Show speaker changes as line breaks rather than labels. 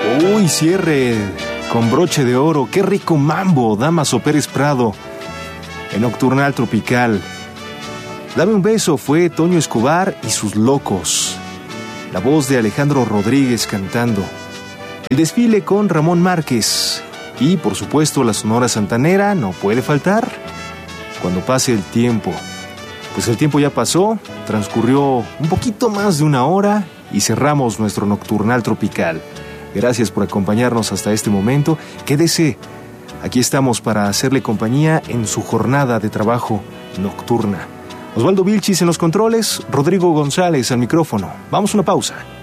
Uy, cierre con broche de oro. Qué rico mambo, Dámaso Pérez Prado, en Nocturnal Tropical. Dame un beso fue Toño Escobar y sus locos. La voz de Alejandro Rodríguez cantando. El desfile con Ramón Márquez. Y, por supuesto, la Sonora Santanera no puede faltar. Cuando pase el tiempo. Pues el tiempo ya pasó, transcurrió un poquito más de una hora y cerramos nuestro Nocturnal Tropical. Gracias por acompañarnos hasta este momento. Quédese, aquí estamos para hacerle compañía en su jornada de trabajo nocturna. Osvaldo Vilchis en los controles, Rodrigo González al micrófono. Vamos a una pausa.